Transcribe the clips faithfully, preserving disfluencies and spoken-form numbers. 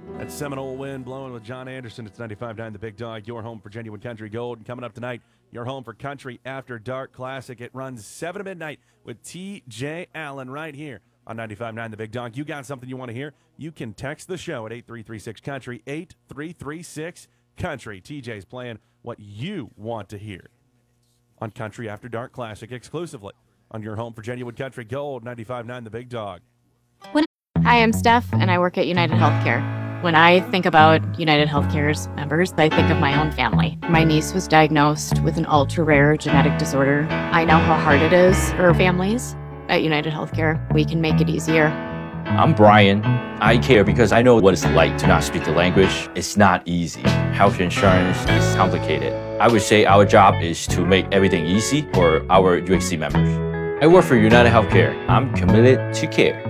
That Seminole wind blowing with John Anderson. It's ninety-five point nine The Big Dog, your home for genuine country gold. And coming up tonight, your home for Country After Dark Classic. It runs seven to midnight with T J Allen right here on ninety-five point nine The Big Dog. You got something you want to hear? You can text the show at eight three three six country, eight three three six country. T J's playing what you want to hear on Country After Dark Classic exclusively on your home for genuine country gold, ninety-five point nine The Big Dog. Hi, I'm Steph, and I work at United Healthcare. When I think about United Healthcare's members, I think of my own family. My niece was diagnosed with an ultra-rare genetic disorder. I know how hard it is for families. At United Healthcare, we can make it easier. I'm Brian. I care because I know what it's like to not speak the language. It's not easy. Health insurance is complicated. I would say our job is to make everything easy for our U H C members. I work for United Healthcare. I'm committed to care.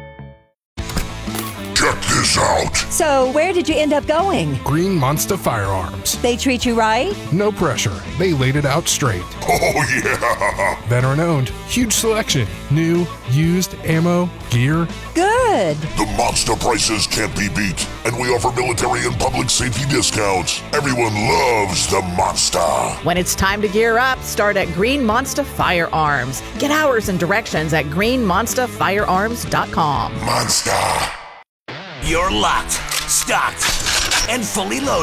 Check this out. So, where did you end up going? Green Monster Firearms. They treat you right? No pressure. They laid it out straight. Oh, yeah. Veteran owned. Huge selection. New, used, ammo, gear. Good. The monster prices can't be beat, and we offer military and public safety discounts. Everyone loves the monster. When it's time to gear up, start at Green Monster Firearms. Get hours and directions at green monster firearms dot com. Monster. You're locked, stocked, and fully loaded.